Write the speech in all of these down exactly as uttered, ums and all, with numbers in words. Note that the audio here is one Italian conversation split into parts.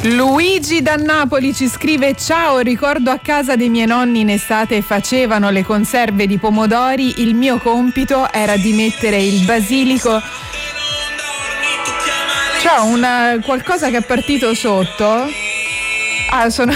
Luigi da Napoli ci scrive: ciao, ricordo a casa dei miei nonni in estate facevano le conserve di pomodori, il mio compito era di mettere il basilico. C'è una qualcosa che è partito sotto. Ah, sono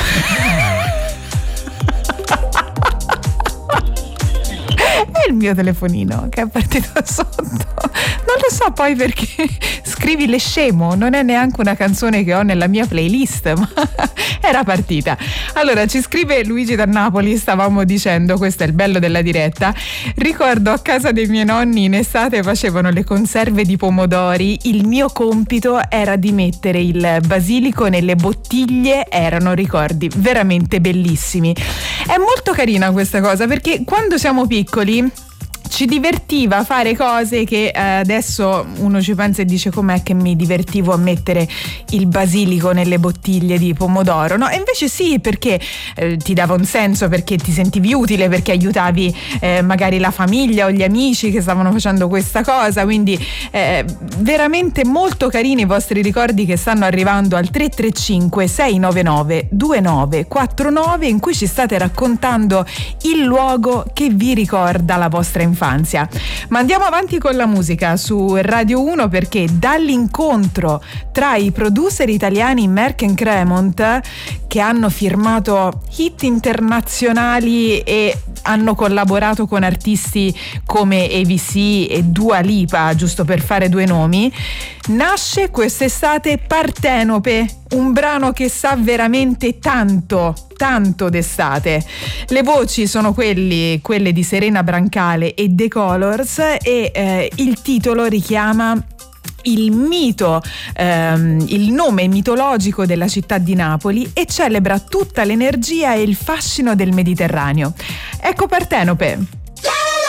è il mio telefonino che è partito sotto. Non lo so poi perché. Scrivi le scemo, non è neanche una canzone che ho nella mia playlist, ma era partita. Allora ci scrive Luigi da Napoli, stavamo dicendo, questo è il bello della diretta, ricordo a casa dei miei nonni in estate facevano le conserve di pomodori, il mio compito era di mettere il basilico nelle bottiglie, erano ricordi veramente bellissimi. È molto carina questa cosa perché quando siamo piccoli ci divertiva a fare cose che eh, adesso uno ci pensa e dice com'è che mi divertivo a mettere il basilico nelle bottiglie di pomodoro, no? E invece sì, perché eh, ti dava un senso, perché ti sentivi utile, perché aiutavi eh, magari la famiglia o gli amici che stavano facendo questa cosa, quindi eh, veramente molto carini i vostri ricordi che stanno arrivando al tre tre cinque sei nove nove due nove quattro nove in cui ci state raccontando il luogo che vi ricorda la vostra infanzia. Ma andiamo avanti con la musica su Radio uno perché dall'incontro tra i producer italiani Merck and Cremont, che hanno firmato hit internazionali e hanno collaborato con artisti come A V C e Dua Lipa, giusto per fare due nomi, nasce quest'estate Partenope, un brano che sa veramente tanto, tanto d'estate. Le voci sono quelli, quelle di Serena Brancale e The Colors e eh, il titolo richiama il mito, ehm, il nome mitologico della città di Napoli e celebra tutta l'energia e il fascino del Mediterraneo. Ecco Partenope.